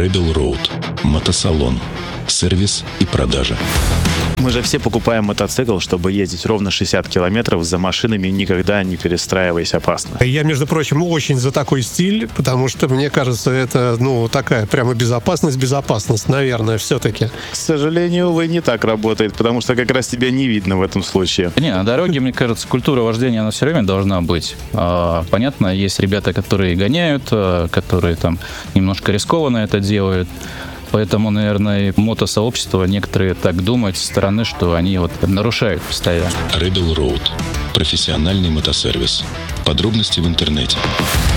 Rebel Road. Мотосалон. Сервис и продажа. Мы же все покупаем мотоцикл, чтобы ездить ровно 60 километров за машинами, никогда не перестраиваясь опасно. Я, между прочим, очень за такой стиль, потому что, мне кажется, это, такая прямо безопасность, наверное, все-таки. К сожалению, увы, не так работает, потому что как раз тебя не видно в этом случае. Не, на дороге, мне кажется, культура вождения, она все время должна быть. Понятно, есть ребята, которые гоняют, которые там немножко рискованно это делают. Поэтому, наверное, мотосообщество некоторые так думают со стороны, что они нарушают постоянно. Rebel Road. Профессиональный мотосервис. Подробности в интернете.